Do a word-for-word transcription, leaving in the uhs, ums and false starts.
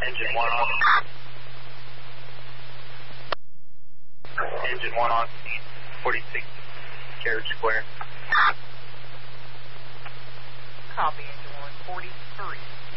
Engine one on. Engine one on. forty-six Carriage Square. Copy, engine one forty-three.